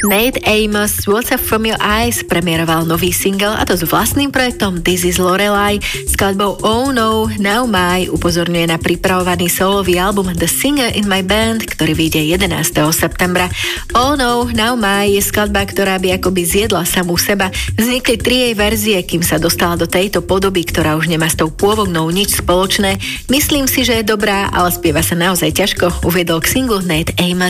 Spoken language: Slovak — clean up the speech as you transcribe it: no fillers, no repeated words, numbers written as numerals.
Nate Amos What's Up From Your Eyes premiéroval nový single, a to s vlastným projektom This Is Lorelai. Skladbou Oh No, Now My upozorňuje na pripravovaný solový album The Singer in My Band, ktorý vyjde 11. septembra. Oh No, Now My je skladba, ktorá by akoby zjedla samú seba. Vznikli 3 jej verzie, kým sa dostala do tejto podoby, ktorá už nemá s tou pôvodnou nič spoločné. Myslím si, že je dobrá, ale spieva sa naozaj ťažko, uviedol k singlu Nate Amos.